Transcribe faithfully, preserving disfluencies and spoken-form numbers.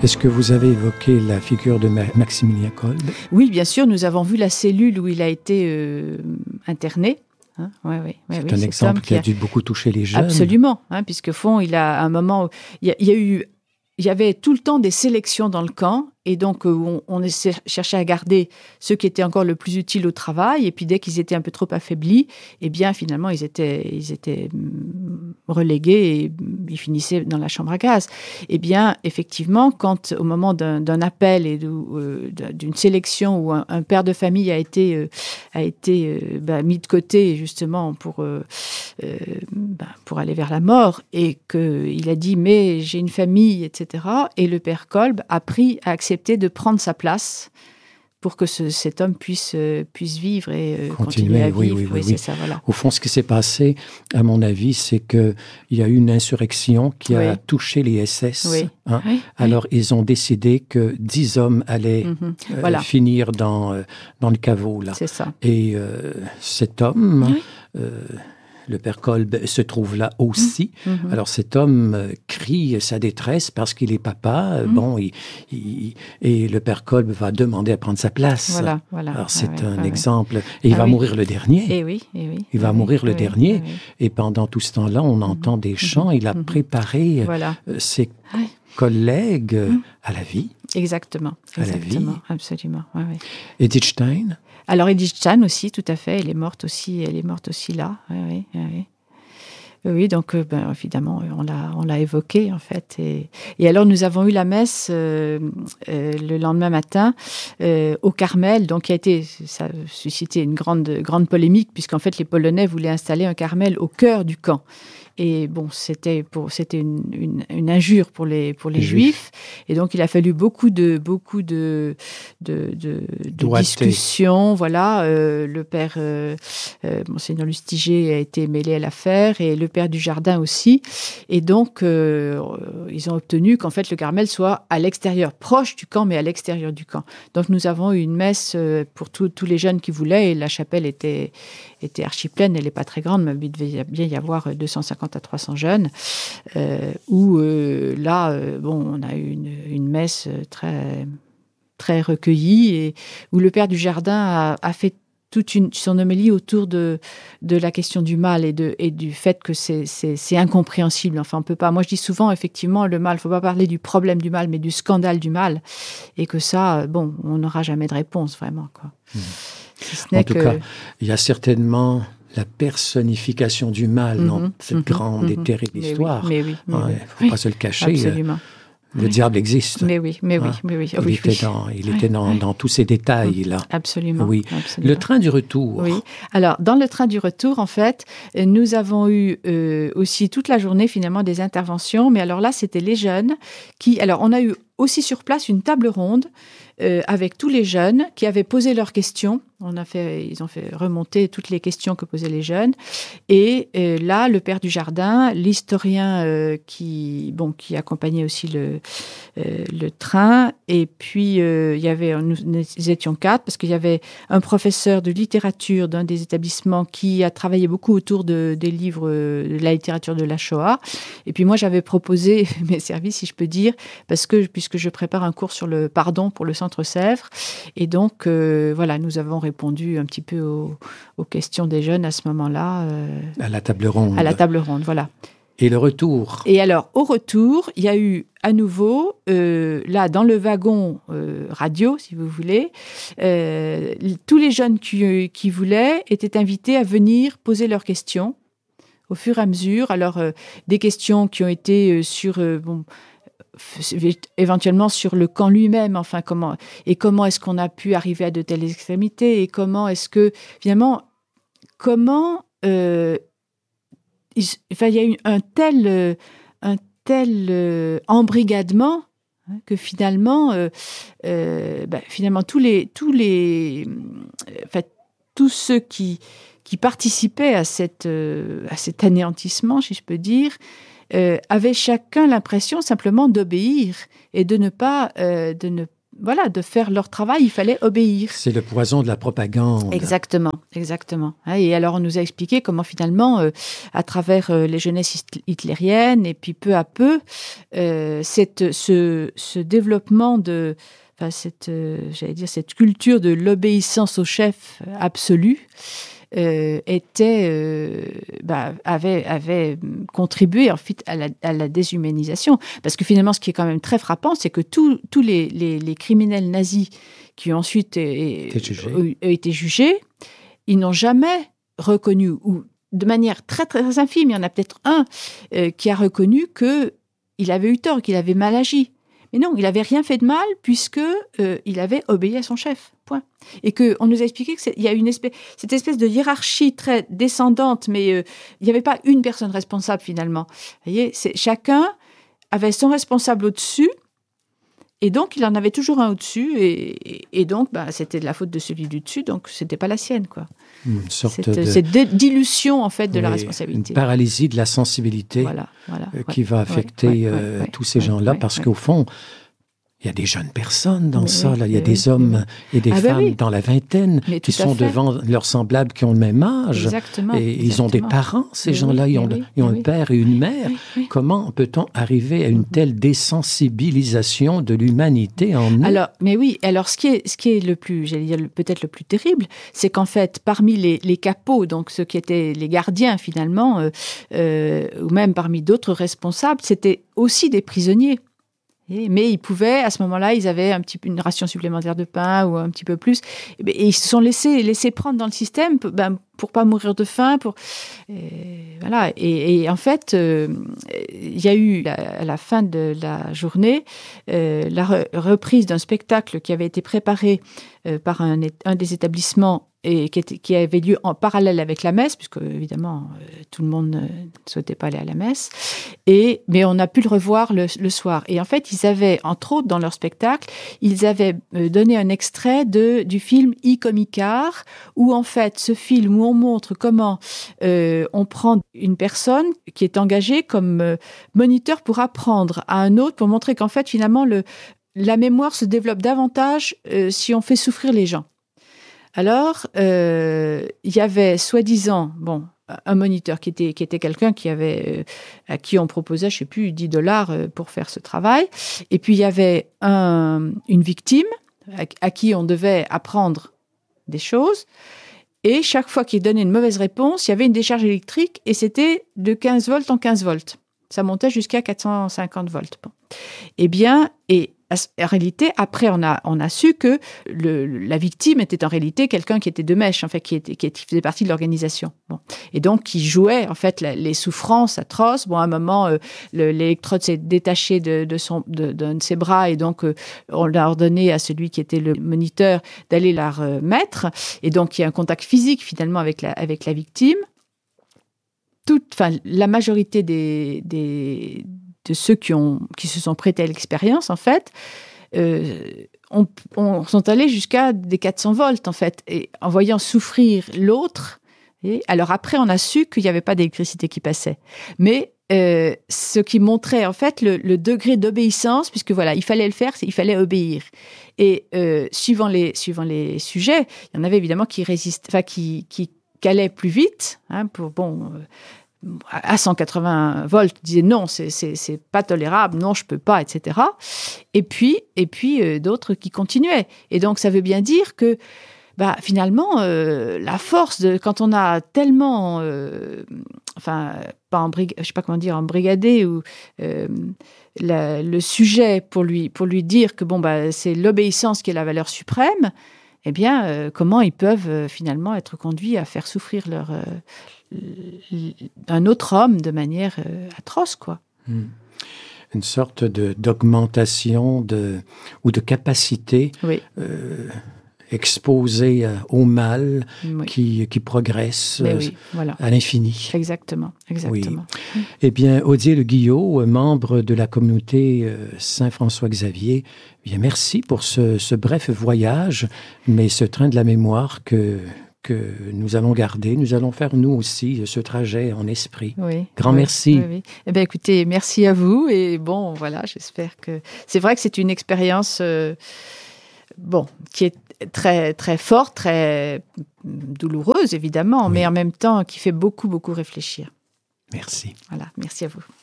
Est-ce que vous avez évoqué la figure de Maximilien Kolbe? Oui, bien sûr, nous avons vu la cellule où il a été euh, interné. Hein, ouais, ouais, ouais, c'est oui, un exemple qui a, a dû beaucoup toucher les jeunes. Absolument, hein, puisque fond, il a un moment où il y a, il y a eu, il y avait tout le temps des sélections dans le camp, et donc on, on cherchait à garder ceux qui étaient encore le plus utiles au travail, et puis dès qu'ils étaient un peu trop affaiblis, eh bien finalement ils étaient, ils étaient relégués et ils finissaient dans la chambre à gaz. Eh bien effectivement, quand au moment d'un, d'un appel et de, euh, d'une sélection où un, un père de famille a été euh, a été euh, bah, mis de côté justement pour euh, euh, bah, pour aller vers la mort, et que il a dit mais j'ai une famille, et cetera. Et le père Kolbe a pris à accepter de prendre sa place pour que ce, cet homme puisse, euh, puisse vivre et euh, continuer, continuer à oui, vivre. Oui, oui, oui, oui. C'est ça, voilà. Au fond, ce qui s'est passé, à mon avis, c'est qu'il y a eu une insurrection qui oui. a touché les S S. Oui. Hein? Oui, Alors, oui. ils ont décidé que dix hommes allaient mm-hmm. euh, voilà. finir dans, euh, dans le caveau. Là. C'est ça. Et euh, cet homme... Oui. Euh, le père Kolbe se trouve là aussi. Mmh. Alors cet homme euh, crie sa détresse parce qu'il est papa. Mmh. Bon, il, il, et le père Kolbe va demander à prendre sa place. Voilà, voilà. Alors c'est ah, un ouais, exemple. Ouais. Et il ah, va oui. mourir le dernier. Et oui, et oui. Il va et mourir oui, le oui, dernier. Oui, oui. Et pendant tout ce temps-là, on mmh. entend des chants. Il a mmh. préparé voilà. euh, ses oui. collègues mmh. à la vie. Exactement. À Exactement. la vie. Absolument. Ouais, ouais. Edith Stein. Alors Edith Stein aussi, tout à fait. Elle est morte aussi. Elle est morte aussi là. Oui, oui, oui. Oui, donc euh, ben, évidemment, on l'a, on l'a évoqué en fait. Et, et alors, nous avons eu la messe euh, euh, le lendemain matin euh, au Carmel, donc qui a été, ça a suscité une grande, grande polémique, puisqu'en fait, les Polonais voulaient installer un Carmel au cœur du camp. Et bon, c'était, pour, c'était une, une, une injure pour les, pour les, les Juifs. Juifs. Et donc, il a fallu beaucoup de, beaucoup de, de, de, de discussions. Voilà, euh, le père, euh, euh, Monseigneur Lustiger a été mêlé à l'affaire, et le père du Jardin aussi. Et donc, euh, ils ont obtenu qu'en fait, le Carmel soit à l'extérieur, proche du camp, mais à l'extérieur du camp. Donc, nous avons eu une messe pour tous, tous les jeunes qui voulaient, et la chapelle était, était archi pleine. Elle n'est pas très grande, mais il devait bien y avoir deux cent cinquante à trois cents jeunes, euh, où euh, là, euh, bon, on a eu une, une messe très, très recueillie, et où le père du Jardin a, a fait toute une, son homélie autour de, de la question du mal et, de, et du fait que c'est, c'est, c'est incompréhensible. Enfin, on peut pas. Moi, je dis souvent, effectivement, le mal, il ne faut pas parler du problème du mal, mais du scandale du mal, et que ça, bon, on n'aura jamais de réponse, vraiment, quoi. Mmh. Si ce en n'est tout que... cas, il y a certainement la personnification du mal mmh, dans cette mmh, grande mmh, et terrible mais histoire. Oui, mais oui, mais il ne oui. faut pas se le cacher. Absolument. Le oui. diable existe. Mais oui, mais oui, hein? mais oui. Il oui, était, oui. dans, il oui, était dans, oui. dans tous ces détails, là. Absolument. Oui. Absolument. Le train du retour. Oui. Alors, dans le train du retour, en fait, nous avons eu euh, aussi toute la journée, finalement, des interventions. Mais alors là, c'était les jeunes qui... Alors, on a eu aussi sur place une table ronde euh, avec tous les jeunes qui avaient posé leurs questions. On a fait, ils ont fait remonter toutes les questions que posaient les jeunes. Et euh, là, le père du Jardin, l'historien euh, qui, bon, qui accompagnait aussi le, euh, le train. Et puis, euh, il y avait, nous, nous étions quatre, parce qu'il y avait un professeur de littérature d'un des établissements qui a travaillé beaucoup autour de, des livres de la littérature de la Shoah. Et puis moi, j'avais proposé mes services, si je peux dire, parce que puisque je prépare un cours sur le pardon pour le Centre Sèvres. Et donc, euh, voilà, nous avons répondu un petit peu aux, aux questions des jeunes à ce moment-là. Euh, à la table ronde. À la table ronde, voilà. Et le retour. Et alors, au retour, il y a eu à nouveau, euh, là, dans le wagon euh, radio, si vous voulez, euh, tous les jeunes qui, qui voulaient étaient invités à venir poser leurs questions au fur et à mesure. Alors, euh, des questions qui ont été sur... Euh, bon, éventuellement sur le camp lui-même, enfin comment et comment est-ce qu'on a pu arriver à de telles extrémités, et comment est-ce que finalement comment euh, il, enfin, il y a eu un tel euh, un tel euh, embrigadement hein, que finalement euh, euh, bah, finalement tous les tous les euh, enfin, tous ceux qui qui participaient à cette euh, à cet anéantissement, si je peux dire, Euh, avaient chacun l'impression simplement d'obéir et de ne pas, euh, de ne, voilà, de faire leur travail, il fallait obéir. C'est le poison de la propagande. Exactement, exactement. Et alors, on nous a expliqué comment finalement, euh, à travers euh, les jeunesses hitlériennes, et puis peu à peu, euh, cette, ce, ce développement de, enfin, cette, euh, j'allais dire, cette culture de l'obéissance au chef absolu, Euh, était, euh, bah, avait, avait contribué en fait à la, à la déshumanisation. Parce que finalement, ce qui est quand même très frappant, c'est que tous tous les, les, les criminels nazis qui ont ensuite é, é, été jugés, ils n'ont jamais reconnu, ou de manière très très infime, il y en a peut-être un euh, qui a reconnu qu'il avait eu tort, qu'il avait mal agi. Mais non, il n'avait rien fait de mal puisque euh, il avait obéi à son chef. Point. Et que on nous a expliqué qu'il y a une espèce, cette espèce de hiérarchie très descendante, mais euh, il n'y avait pas une personne responsable finalement. Vous voyez, c'est, chacun avait son responsable au-dessus, et donc il en avait toujours un au-dessus, et, et, et donc bah, c'était de la faute de celui du dessus, donc c'était pas la sienne, quoi. Une sorte cette, de cette dilution en fait de oui, la responsabilité. Une paralysie de la sensibilité, voilà, voilà, euh, ouais, qui va affecter ouais, ouais, euh, ouais, tous ces ouais, gens-là, ouais, parce ouais. qu'au fond, il y a des jeunes personnes dans mais ça, oui, là. Il y a oui, des oui, hommes oui. et des ah, femmes ben oui. dans la vingtaine mais qui sont fait. devant leurs semblables qui ont le même âge. Exactement, et exactement. ils ont des parents, ces mais gens-là. Oui, ils ont, oui, ils ont un oui. père et une mère. Oui, oui. Comment peut-on arriver à une telle désensibilisation de l'humanité en nous? Alors, mais oui, alors ce qui est, ce qui est le plus, j'allais dire peut-être le plus terrible, c'est qu'en fait, parmi les, les capots, donc ceux qui étaient les gardiens finalement, euh, euh, ou même parmi d'autres responsables, c'était aussi des prisonniers. Mais ils pouvaient, à ce moment-là, ils avaient un petit, une ration supplémentaire de pain ou un petit peu plus. Et ils se sont laissés, laissés prendre dans le système ben, pour pas mourir de faim. Pour... Et, voilà. et, et en fait, euh, il y a eu, à la fin de la journée, euh, la re- reprise d'un spectacle qui avait été préparé euh, par un, un des établissements et qui, était, qui avait lieu en parallèle avec la messe, puisque évidemment euh, tout le monde ne souhaitait pas aller à la messe. Et mais on a pu le revoir le, le soir. Et en fait, ils avaient, entre autres, dans leur spectacle, ils avaient euh, donné un extrait de du film I Comicar, où en fait, ce film où on montre comment euh, on prend une personne qui est engagée comme euh, moniteur pour apprendre à un autre, pour montrer qu'en fait, finalement, le la mémoire se développe davantage euh, si on fait souffrir les gens. Alors, euh, il y avait soi-disant, bon, un moniteur qui était, qui était quelqu'un qui avait, euh, à qui on proposait, je ne sais plus, dix dollars euh, pour faire ce travail. Et puis, il y avait un, une victime à, à qui on devait apprendre des choses. Et chaque fois qu'il donnait une mauvaise réponse, il y avait une décharge électrique et c'était de quinze volts en quinze volts. Ça montait jusqu'à quatre cent cinquante volts. Bon. Eh bien, et en réalité, après, on a, on a su que le, la victime était en réalité quelqu'un qui était de mèche, en fait, qui, était, qui faisait partie de l'organisation. Bon. Et donc, qui jouait, en fait, la, les souffrances atroces. Bon, à un moment, euh, le, l'électrode s'est détachée de, de, son, de, d'un de ses bras et donc, euh, on l'a ordonné à celui qui était le moniteur d'aller la remettre. Et donc, il y a un contact physique, finalement, avec la, avec la victime. Toute, enfin, la majorité des... des de ceux qui, ont, qui se sont prêtés à l'expérience, en fait, euh, on, on sont allés jusqu'à des quatre cents volts, en fait, et en voyant souffrir l'autre. Et alors après, on a su qu'il n'y avait pas d'électricité qui passait. Mais euh, ce qui montrait, en fait, le, le degré d'obéissance, puisque voilà, il fallait le faire, il fallait obéir. Et euh, suivant, les, suivant les sujets, il y en avait évidemment qui résistaient, enfin, qui, qui calaient plus vite, hein, pour, bon... Euh, à cent quatre-vingts volts, disaient non, c'est, c'est, c'est pas tolérable, non, je peux pas, et cetera. Et puis, et puis euh, d'autres qui continuaient. Et donc, ça veut bien dire que, bah, finalement, euh, la force de quand on a tellement, euh, enfin, pas en brig, je sais pas comment dire, embrigadé ou euh, la, le sujet pour lui, pour lui dire que bon, bah, c'est l'obéissance qui est la valeur suprême. Eh bien, euh, comment ils peuvent euh, finalement être conduits à faire souffrir leur euh, un autre homme de manière euh, atroce, quoi. Mmh. Une sorte de, d'augmentation de, ou de capacité oui. euh, exposée euh, au mal oui. qui, qui progresse euh, oui, voilà. à l'infini. Exactement, exactement. Oui. Eh bien, Odile Guillot, membre de la communauté euh, Saint-François-Xavier, bien merci pour ce, ce bref voyage, mais ce train de la mémoire que que nous allons garder. Nous allons faire, nous aussi, ce trajet en esprit. Oui, Grand oui, merci. Oui, oui. Eh bien, écoutez, merci à vous. Et bon, voilà, j'espère que... C'est vrai que c'est une expérience euh, bon, qui est très, très forte, très douloureuse, évidemment, oui. mais en même temps qui fait beaucoup, beaucoup réfléchir. Merci. Voilà, merci à vous.